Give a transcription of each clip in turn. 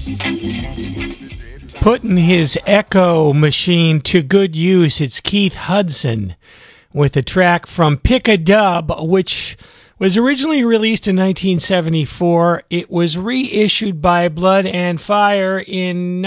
Putting his echo machine to good use, it's Keith Hudson with a track from Pick a Dub, which was originally released in 1974. It was reissued by Blood and Fire in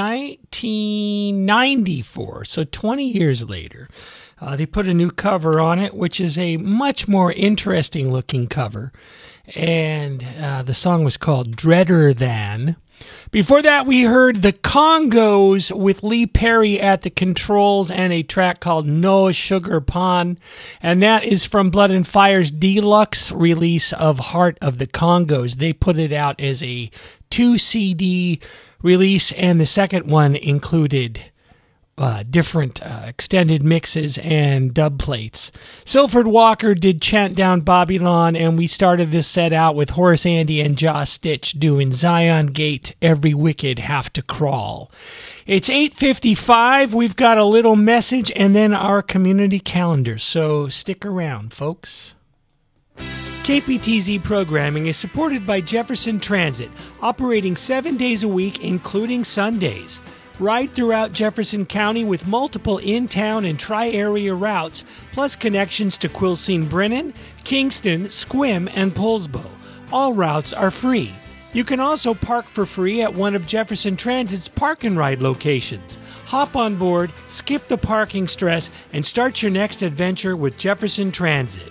1994, so 20 years later. They put a new cover on it, which is a much more interesting looking cover. And the song was called Dreader Than. Before that, we heard the Congos with Lee Perry at the controls and a track called No Sugar Pond. And that is from Blood and Fire's deluxe release of Heart of the Congos. They put it out as a 2 CD release, and the second one included different extended mixes and dub plates. Silford Walker did Chant Down Babylon, and we started this set out with Horace Andy and Joss Stitch doing Zion Gate, Every Wicked Have to Crawl. It's 8:55. We've got a little message and then our community calendar, so stick around, folks. KPTZ programming is supported by Jefferson Transit, operating 7 days a week, including Sundays. Ride throughout Jefferson County with multiple in-town and tri-area routes, plus connections to Quilcene Brennan, Kingston, Sequim, and Poulsbo. All routes are free. You can also park for free at one of Jefferson Transit's park and ride locations. Hop on board, skip the parking stress, and start your next adventure with Jefferson Transit.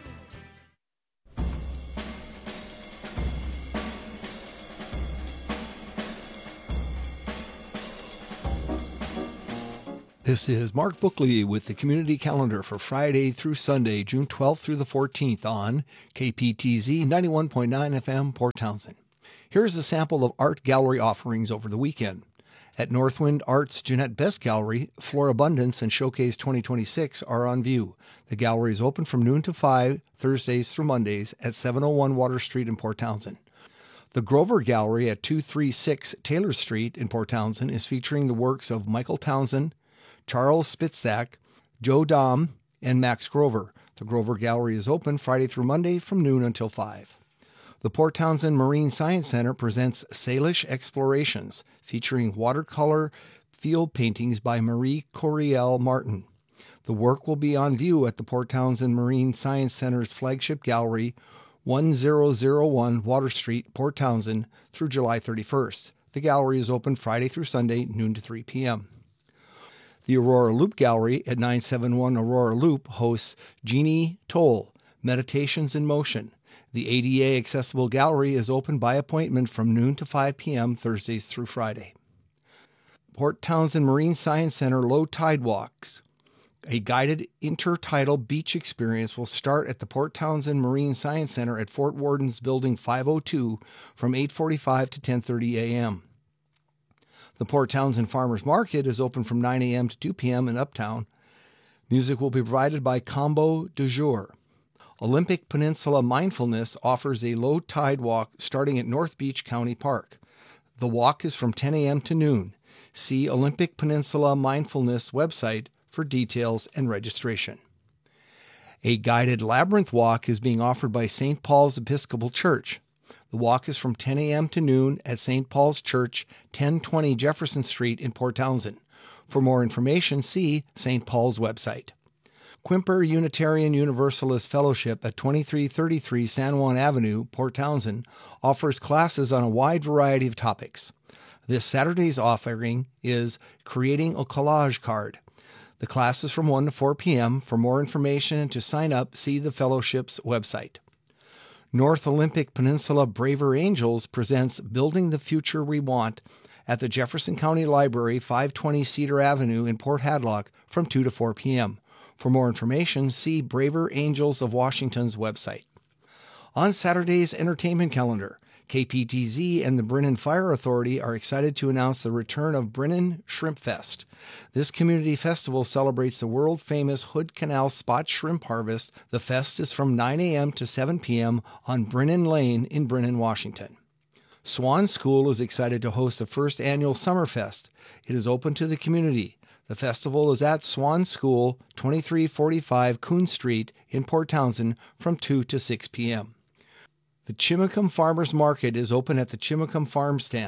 This is Mark Bookley with the community calendar for Friday through Sunday, June 12th through the 14th on KPTZ 91.9 FM, Port Townsend. Here's a sample of art gallery offerings over the weekend. At Northwind Art's Jeanette Best Gallery, Florabundance and Showcase 2026 are on view. The gallery is open from noon to 5, Thursdays through Mondays at 701 Water Street in Port Townsend. The Grover Gallery at 236 Taylor Street in Port Townsend is featuring the works of Michael Townsend, Charles Spitzak, Joe Dahm, and Max Grover. The Grover Gallery is open Friday through Monday from noon until 5. The Port Townsend Marine Science Center presents Salish Explorations, featuring watercolor field paintings by Marie Coriel Martin. The work will be on view at the Port Townsend Marine Science Center's flagship gallery, 1001 Water Street, Port Townsend, through July 31st. The gallery is open Friday through Sunday, noon to 3 p.m. The Aurora Loop Gallery at 971 Aurora Loop hosts Jeannie Toll, Meditations in Motion. The ADA Accessible Gallery is open by appointment from noon to 5 p.m. Thursdays through Friday. Port Townsend Marine Science Center Low Tide Walks. A guided intertidal beach experience will start at the Port Townsend Marine Science Center at Fort Worden's Building 502 from 8:45 to 10:30 a.m. The Port Townsend Farmers Market is open from 9 a.m. to 2 p.m. in Uptown. Music will be provided by Combo du Jour. Olympic Peninsula Mindfulness offers a low tide walk starting at North Beach County Park. The walk is from 10 a.m. to noon. See Olympic Peninsula Mindfulness website for details and registration. A guided labyrinth walk is being offered by St. Paul's Episcopal Church. The walk is from 10 a.m. to noon at St. Paul's Church, 1020 Jefferson Street in Port Townsend. For more information, see St. Paul's website. Quimper Unitarian Universalist Fellowship at 2333 San Juan Avenue, Port Townsend, offers classes on a wide variety of topics. This Saturday's offering is Creating a Collage Card. The class is from 1 to 4 p.m. For more information and to sign up, see the Fellowship's website. North Olympic Peninsula Braver Angels presents Building the Future We Want at the Jefferson County Library, 520 Cedar Avenue in Port Hadlock from 2 to 4 p.m. For more information, see Braver Angels of Washington's website. On Saturday's entertainment calendar, KPTZ and the Brennan Fire Authority are excited to announce the return of Brennan Shrimp Fest. This community festival celebrates the world-famous Hood Canal spot shrimp harvest. The fest is from 9 a.m. to 7 p.m. on Brennan Lane in Brennan, Washington. Swan School is excited to host the first annual Summerfest. It is open to the community. The festival is at Swan School, 2345 Coon Street in Port Townsend from 2 to 6 p.m. The Chimacum Farmers Market is open at the Chimacum Farm Stand.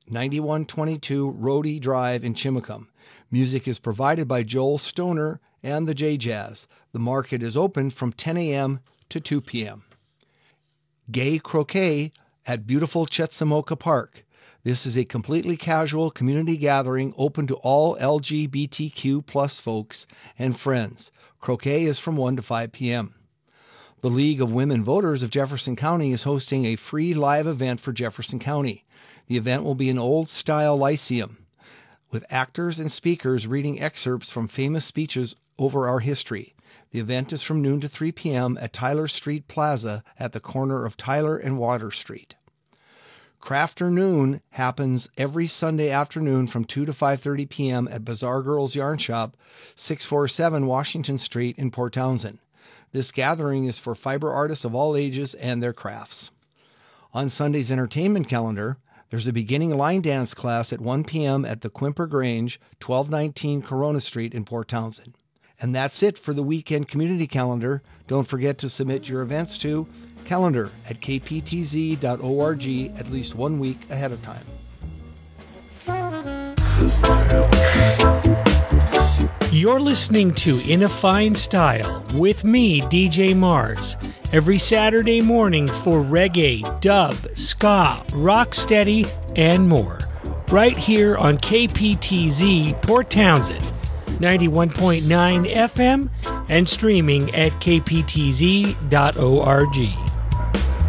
9122 Rhodey Drive in Chimacum. Music is provided by Joel Stoner and the J-Jazz. The market is open from 10 a.m. to 2 p.m. Gay Croquet at beautiful Chetsamoka Park. This is a completely casual community gathering open to all LGBTQ plus folks and friends. Croquet is from 1 to 5 p.m. The League of Women Voters of Jefferson County is hosting a free live event for Jefferson County. The event will be an old-style lyceum with actors and speakers reading excerpts from famous speeches over our history. The event is from noon to 3 p.m. at Tyler Street Plaza at the corner of Tyler and Water Street. Crafternoon happens every Sunday afternoon from 2 to 5:30 p.m. at Bazaar Girls Yarn Shop, 647 Washington Street in Port Townsend. This gathering is for fiber artists of all ages and their crafts. On Sunday's entertainment calendar, there's a beginning line dance class at 1 p.m. at the Quimper Grange, 1219 Corona Street in Port Townsend. And that's it for the weekend community calendar. Don't forget to submit your events to calendar@kptz.org at least 1 week ahead of time. You're listening to In a Fine Style with me, DJ Mars, every Saturday morning for reggae, dub, ska, rocksteady, and more. Right here on KPTZ Port Townsend, 91.9 FM, and streaming at kptz.org.